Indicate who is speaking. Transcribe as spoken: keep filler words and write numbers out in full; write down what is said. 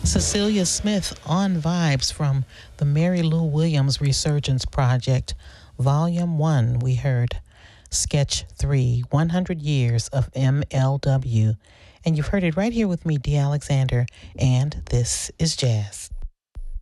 Speaker 1: Cecilia Smith on Vibes from the Mary Lou Williams Resurgence Project, Volume one. We heard Sketch three, one hundred Years of M L W. And you've heard it right here with me, Dee Alexander, and this is Jazz.